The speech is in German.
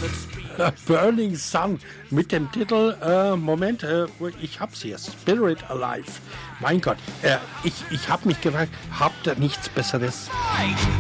Burning Sun mit dem Titel, Moment, ich hab's hier, Spirit Alive. Mein Gott, ich hab mich gefragt, habt ihr nichts Besseres?